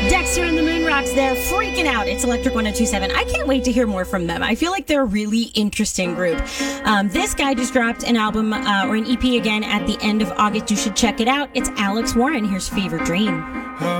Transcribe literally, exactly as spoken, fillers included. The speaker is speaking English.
Dexter and the Moon Rocks, they're freaking out. It's Electric one oh two point seven. I can't wait to hear more from them. I feel like they're a really interesting group. Um, this guy just dropped an album uh, or an E P again at the end of August. You should check it out. It's Alex Warren. Here's Fever Dream.